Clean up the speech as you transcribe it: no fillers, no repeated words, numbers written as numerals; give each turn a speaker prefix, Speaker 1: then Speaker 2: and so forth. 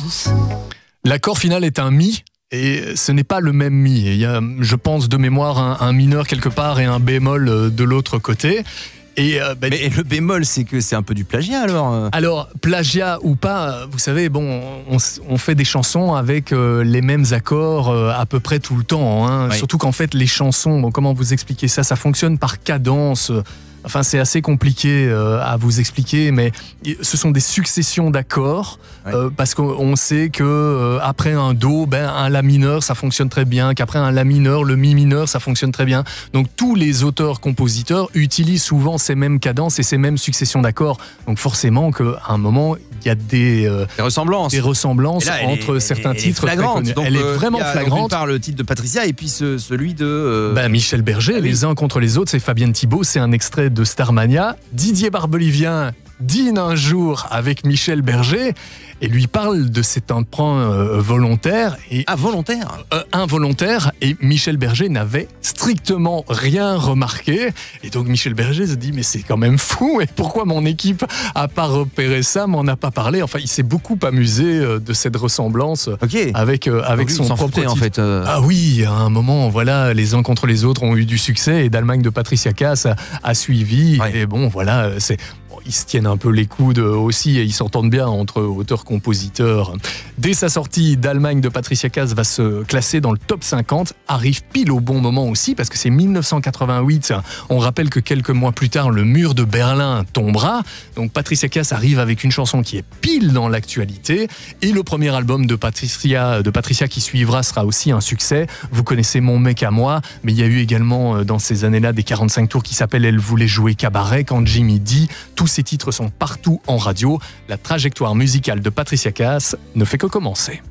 Speaker 1: douce.
Speaker 2: L'accord final est un mi. Et ce n'est pas le même mi. Il y a, je pense, de mémoire, un mineur quelque part et un bémol de l'autre côté. Et
Speaker 3: mais le bémol, c'est que c'est un peu du plagiat alors.
Speaker 2: Alors, plagiat ou pas, vous savez, bon, on fait des chansons avec les mêmes accords à peu près tout le temps. Hein.
Speaker 3: Oui.
Speaker 2: Surtout qu'en fait, les chansons, bon, comment vous expliquer ça? Ça fonctionne par cadence. Enfin, c'est assez compliqué à vous expliquer, mais ce sont des successions d'accords, parce qu'on sait que après un do, un la mineur, ça fonctionne très bien, qu'après un la mineur, le mi mineur, ça fonctionne très bien. Donc tous les auteurs-compositeurs utilisent souvent ces mêmes cadences et ces mêmes successions d'accords. Donc forcément qu'à un moment, il y a des ressemblances
Speaker 3: là,
Speaker 2: entre certains titres très connus.
Speaker 3: Donc,
Speaker 2: elle est vraiment flagrante.
Speaker 3: Par le titre de Patricia et puis celui de
Speaker 2: Michel Berger, les uns contre les autres, c'est Fabienne Thibault, c'est un extrait de Starmania. Didier Barbelivien dîne un jour avec Michel Berger et lui parle de cet emprunt volontaire.
Speaker 3: Volontaire
Speaker 2: involontaire, et Michel Berger n'avait strictement rien remarqué. Et donc Michel Berger se dit, mais c'est quand même fou, et pourquoi mon équipe a pas repéré ça, m'en a pas parlé. Enfin, il s'est beaucoup amusé de cette ressemblance avec son propre titre.
Speaker 3: En fait.
Speaker 2: Ah oui, à un moment, voilà, les uns contre les autres ont eu du succès, et d'Allemagne de Patricia Cass a suivi. Et bon, voilà, ils se tiennent un peu les coudes aussi et ils s'entendent bien entre auteurs-compositeurs. Dès sa sortie, d'Allemagne de Patricia Cass va se classer dans le top 50, arrive pile au bon moment aussi parce que c'est 1988. On rappelle que quelques mois plus tard, le mur de Berlin tombera. Donc Patricia Cass arrive avec une chanson qui est pile dans l'actualité, et le premier album de Patricia qui suivra sera aussi un succès. Vous connaissez Mon mec à moi, mais il y a eu également dans ces années-là des 45 tours qui s'appellent Elle voulait jouer cabaret quand Jimmy dit. Tous ces titres sont partout en radio. La trajectoire musicale de Patricia Cass ne fait que commencer.